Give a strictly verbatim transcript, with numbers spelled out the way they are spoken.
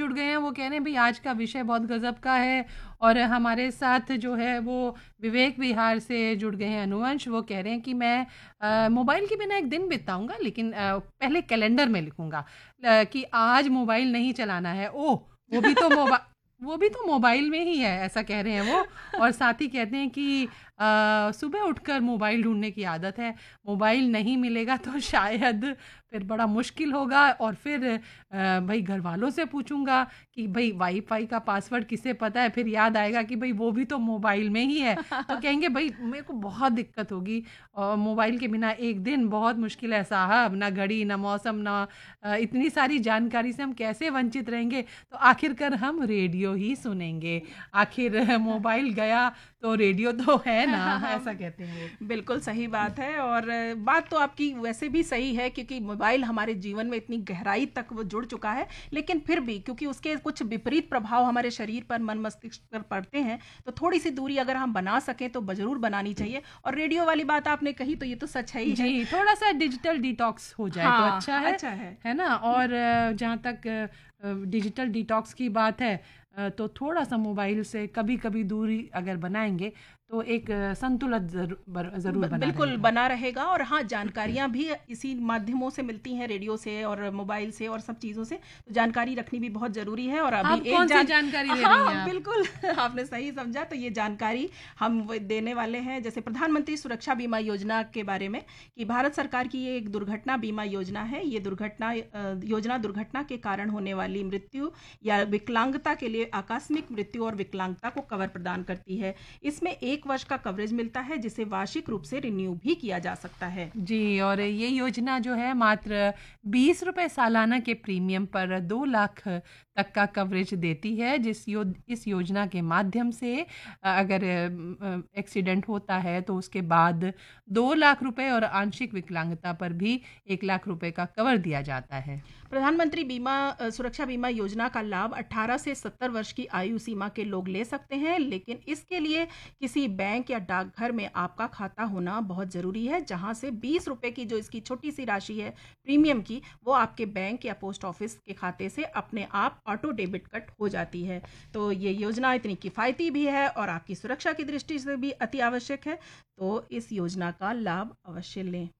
जुड़ गए हैं, वो कह रहे हैं भाई आज का विषय बहुत गजब का है। और हमारे साथ जो है वो विवेक विहार से जुड़ गए हैं अनुवंश, वो कह रहे हैं कि मैं अ, मोबाइल के बिना एक दिन बिताऊंगा, लेकिन अ, पहले कैलेंडर में लिखूंगा अ, कि आज मोबाइल नहीं चलाना है। ओह, वो भी तो मोबाइल वो भी तो मोबाइल में ही है, ऐसा कह रहे हैं वो। और साथ ही कहते हैं कि अ, सुबह उठकर मोबाइल ढूंढने की आदत है, मोबाइल नहीं मिलेगा तो शायद फिर बड़ा मुश्किल होगा। और फिर अ, भाई घर वालों से पूछूंगा कि भाई वाईफाई का पासवर्ड किसे पता है, फिर याद आएगा कि भाई वो भी तो मोबाइल में ही है, तो कहेंगे भाई मेरे को बहुत दिक्कत होगी और मोबाइल के बिना एक दिन बहुत मुश्किल है साहब, ना घड़ी ना मौसम ना अ, इतनी सारी जानकारी से हम कैसे वंचित रहेंगे। तो आखिरकार हम रेडियो ही सुनेंगे, आखिर मोबाइल गया तो रेडियो तो है ना, ऐसा कहते हैं वो। बिल्कुल सही बात है। और बात तो आपकी वैसे भी सही है, क्योंकि मोबाइल हमारे जीवन में इतनी गहराई तक वो जुड़ चुका है, लेकिन फिर भी क्योंकि उसके कुछ विपरीत प्रभाव हमारे शरीर पर, मन मस्तिष्क पर पड़ते हैं, तो थोड़ी सी दूरी अगर हम बना सकें तो जरूर बनानी चाहिए। और रेडियो वाली बात आपने कही तो ये तो सच है ही है। जी, थोड़ा सा डिजिटल डिटॉक्स हो जाए तो हाँ, अच्छा है, अच्छा है। है ना। और अ, जहाँ तक अ, डिजिटल डिटॉक्स की बात है, अ, तो थोड़ा सा मोबाइल से कभी कभी दूरी अगर बनाएंगे तो एक अ, संतुलन जरूर बर- जरूर ब- बना बिल्कुल रहेगा। बना रहेगा। और हाँ, जानकारियां भी इसी माध्यमों से मिलती हैं, रेडियो से और मोबाइल से और सब चीज़ों से, तो जानकारी रखनी भी बहुत ज़रूरी है। और अभी आप एक कौन सी जान जानकारी दे रही हैं हाँ आप? बिल्कुल आपने सही समझा। तो ये जानकारी हम वो देने वाले हैं, जैसे प्रधानमंत्री सुरक्षा बीमा योजना के बारे में, कि भारत सरकार की ये एक दुर्घटना बीमा योजना है। ये दुर्घटना अ, योजना दुर्घटना के कारण होने वाली मृत्यु या विकलांगता के लिए आकस्मिक मृत्यु और विकलांगता को कवर प्रदान करती है। इसमें एक वर्ष का कवरेज मिलता है, जिसे वार्षिक रूप से रिन्यू भी किया जा सकता है। जी, और ये योजना जो है मात्र बीस रुपए सालाना के प्रीमियम पर दो लाख तक का कवरेज देती है। जिस यो इस योजना के माध्यम से अ, अगर अ, एक्सीडेंट होता है तो उसके बाद दो लाख रुपए और आंशिक विकलांगता पर भी एक लाख रुपए का कवर दिया जाता है। प्रधानमंत्री बीमा अ, सुरक्षा बीमा योजना का लाभ अठारह से सत्तर वर्ष की आयु सीमा के लोग ले सकते हैं, लेकिन इसके लिए किसी बैंक या डाकघर में आपका खाता होना बहुत ज़रूरी है, जहां से बीस रुपए की जो इसकी छोटी सी राशि है प्रीमियम की, वो आपके बैंक या पोस्ट ऑफिस के खाते से अपने आप ऑटो डेबिट कट हो जाती है। तो ये योजना इतनी किफ़ायती भी है और आपकी सुरक्षा की दृष्टि से भी अति आवश्यक है। तो इस योजना का लाभ अवश्य लें।